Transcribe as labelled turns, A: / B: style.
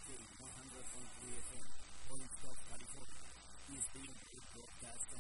A: 100.3 FM, Point South, California, is being broadcast